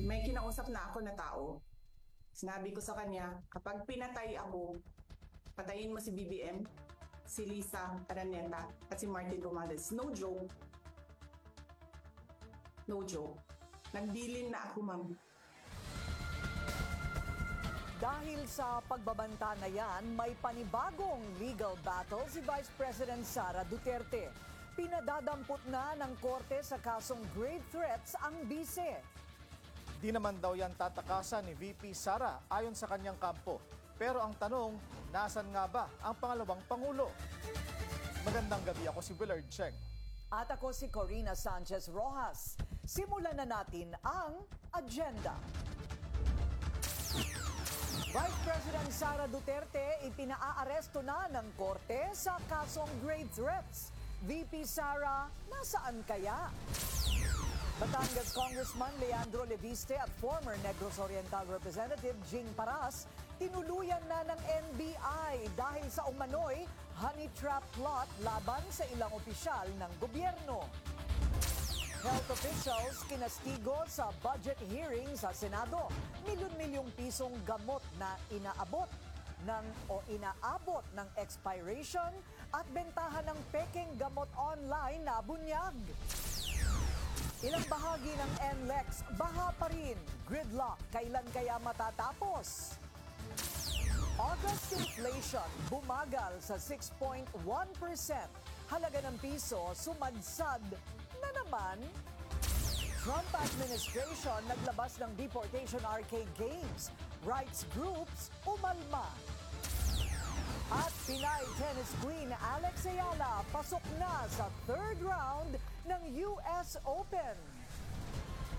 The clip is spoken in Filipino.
may kinausap na ako na tao. Sinabi ko sa kanya, kapag pinatay ako, patayin mo si BBM, si Lisa Araneta, at si Martin Romualdez. No joke. No joke. Nagbilin na ako, ma'am. Dahil sa pagbabanta na yan, may panibagong legal battle si Vice President Sara Duterte. Pinadadampot na ng korte sa kasong grave threats ang bise. Di naman daw yan tatakasan ni VP Sara ayon sa kanyang kampo. Pero ang tanong, nasan nga ba ang pangalawang Pangulo? Magandang gabi, ako si Willard Cheng. At ako si Corina Sanchez Rojas. Simulan na natin ang agenda. Vice President Sara Duterte ipinaaresto na ng korte sa kasong grave threats. VP Sara, nasaan kaya? Batangas Congressman Leandro Leviste at former Negros Oriental Representative Jing Paras tinuluyan na ng NBI dahil sa umano'y honey trap plot laban sa ilang opisyal ng gobyerno. Health officials kinastigo sa budget hearing sa Senado. Milyon-milyong pisong gamot na inaabot ng expiration at bentahan ng peking gamot online na bunyag. Ilang bahagi ng NLEX, baha pa rin. Gridlock, kailan kaya matatapos? August inflation, bumagal sa 6.1%. Halaga ng piso, sumadsad na naman. Trump administration naglabas ng deportation arcade games. Rights groups, umalma. At Pinay tennis queen Alex Ayala pasok na sa third round ng US Open.